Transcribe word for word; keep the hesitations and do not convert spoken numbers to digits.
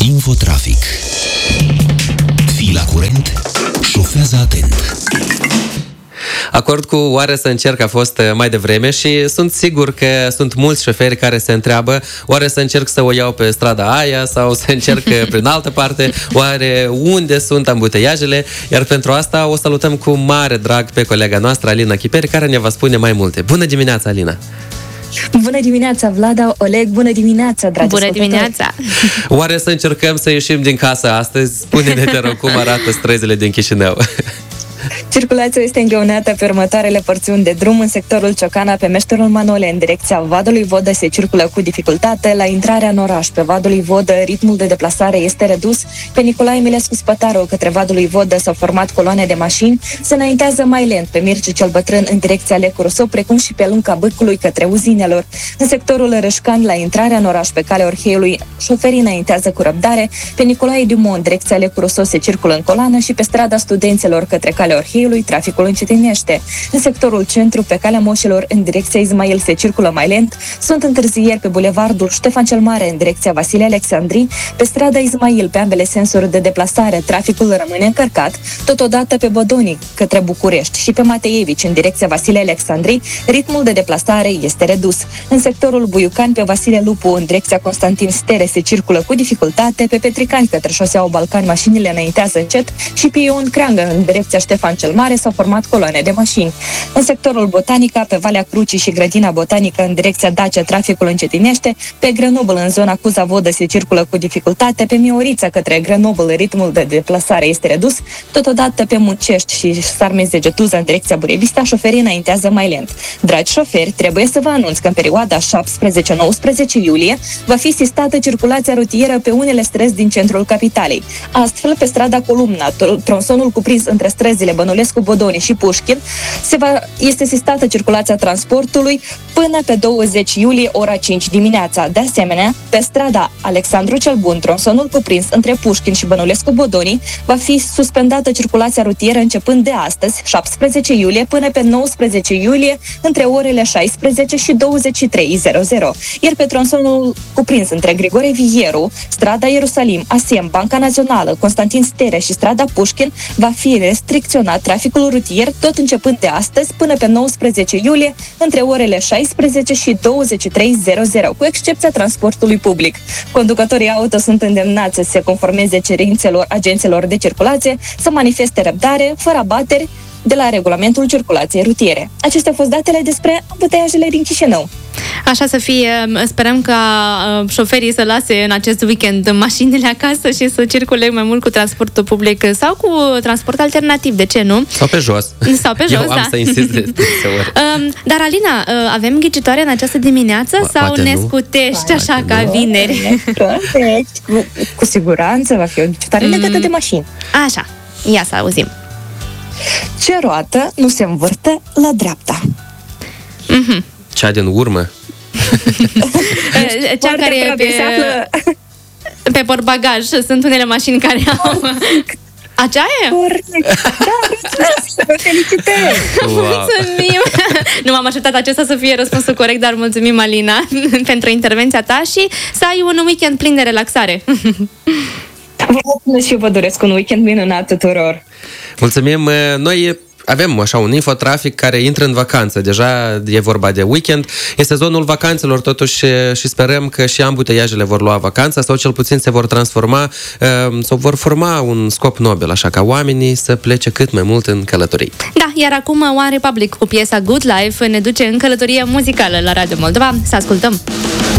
Infotrafic. Fii la curent, șofează atent. Acord cu Oare să încerc a fost mai devreme și sunt sigur că sunt mulți șoferi care se întreabă oare să încerc să o iau pe strada aia sau să încerc prin altă parte, oare unde sunt ambuteiajele, iar pentru asta o salutăm cu mare drag pe colega noastră Alina Chiperi, care ne va spune mai multe. Bună dimineața, Alina! Bună dimineața, Vlada, Oleg, bună dimineața, dragi Bună dimineața! Oare să încercăm să ieșim din casă astăzi? Spune-ne, te rog, cum arată străzile din Chișinău. Circulația este îngreunată pe următoarele porțiuni de drum. În sectorul Ciocana, pe Meșterul Manole, în direcția Vadului Vodă, se circulă cu dificultate. La intrarea în oraș, pe Vadului Vodă, ritmul de deplasare este redus. Pe Nicolae Eminescu Spătaru, către Vadului Vodă, s-au format coloane de mașini. Se înaintează mai lent pe Mircea cel Bătrân, în direcția Lecu Rousseau, precum și pe Lunca Bâcului, către Uzinelor. În sectorul Râșcani, la intrarea în oraș, pe calea Orheiului, șoferii înaintează cu răbdare. Pe Nicolae Dumont, în direcția Lecu Rousseau, se circulă în coloană și pe strada Studenților, către calea Orheiului, traficul încetinește. În sectorul centru, pe calea Moșilor, în direcția Izmail, se circulă mai lent. Sunt întârzieri pe bulevardul Ștefan cel Mare, în direcția Vasile Alexandri. Pe strada Izmail, pe ambele sensuri de deplasare, traficul rămâne încărcat. Totodată pe Bodoni, către București, și pe Mateievici, în direcția Vasile Alexandri, ritmul de deplasare este redus. În sectorul Buiucan, pe Vasile Lupu, în direcția Constantin Stere, se circulă cu dificultate. Pe Petricani, către șoseaua Balcani, mașinile înaintează încet și pe Ion Creangă, în direcția Ștefan cel Mare, s-au format coloane de mașini. În sectorul Botanica, pe Valea Crucii și Grădina Botanică, în direcția Dacia, traficul încetinește. Pe Grenoble, în zona Cuza Vodă, se circulă cu dificultate. Pe Miorița, către Grenoble, ritmul de deplasare este redus. Totodată pe Muncești și Sarmez-Getuza, în direcția Burebista, șoferii înaintează mai lent. Dragi șoferi, trebuie să vă anunț că în perioada șaptesprezece nouăsprezece iulie va fi sistată circulația rutieră pe unele străzi din centrul capitalei. Astfel, pe strada Columna, tronsonul cuprins între străzile Bănulescu, Bodoni și Pușkin, se va, este sistată circulația transportului până pe douăzeci iulie, ora cinci dimineața. De asemenea, pe strada Alexandru cel Bun, tronsonul cuprins între Pușkin și Bănulescu Bodoni, va fi suspendată circulația rutieră începând de astăzi, șaptesprezece iulie, până pe nouăsprezece iulie, între orele șaisprezece și douăzeci și trei. Iar pe tronsonul cuprins între Grigore Vieru, strada Ierusalim, Asem, Banca Națională, Constantin Stere și strada Pușkin, va fi restricționat traficul rutier tot începând de astăzi până pe nouăsprezece iulie, între orele șaisprezece și douăzeci și trei, cu excepția transportului public. Conducătorii auto sunt îndemnați să se conformeze cerințelor agenților de circulație, să manifeste răbdare, fără abateri, de la regulamentul circulației rutiere. Acestea au fost datele despre ambuteiajele din Chișinău. Așa să fie, sperăm ca șoferii să lase în acest weekend mașinile acasă și să circule mai mult cu transportul public sau cu transport alternativ, de ce nu? Sau pe jos. Sau pe jos, Eu am da. să insist de ori. Dar, Alina, avem ghicitoare în această dimineață Ba, sau ne nu. scutești așa Poate ca nu. vineri? Cu, cu siguranță va fi o ghicitoare legată de mașini. Așa, ia să auzim. Ce roată nu se învârte la dreapta? Mm-hmm. Cea din urmă. Cea Foarte care e aproape, pe, se află... pe portbagaj. Sunt unele mașini care au... Acea e? Corect. Da, vă felicitări! Wow. Mulțumim! Nu m-am așteptat acesta să fie răspunsul corect, dar mulțumim, Alina, pentru intervenția ta și să ai un weekend plin de relaxare. Vă mulțumesc și eu vă doresc un weekend minunat tuturor! Mulțumim! Noi avem așa un infotrafic care intră în vacanță. Deja e vorba de weekend. E sezonul vacanțelor totuși și sperăm că și ambuteiajele vor lua vacanța sau cel puțin se vor transforma sau vor forma un scop nobil, așa ca oamenii să plece cât mai mult în călătorii. Da, iar acum One Republic cu piesa Good Life ne duce în călătorie muzicală la Radio Moldova. Să ascultăm!